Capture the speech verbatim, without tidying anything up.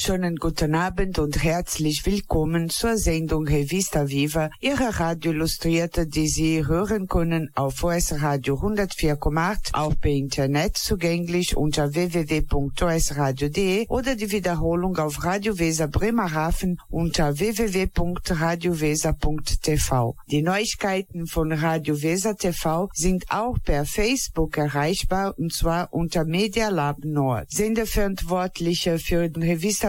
Schönen guten Abend und herzlich willkommen zur Sendung Revista Viva, Ihre Radio-Illustrierte, die Sie hören können auf O S Radio hundertvier Komma acht, auch per Internet zugänglich unter w w w punkt o s radio punkt d e oder die Wiederholung auf Radio Weser Bremerhaven unter w w w punkt radio weser punkt t v. Die Neuigkeiten von Radio Weser T V sind auch per Facebook erreichbar, und zwar unter Media Lab Nord. Sendeverantwortliche für den Revista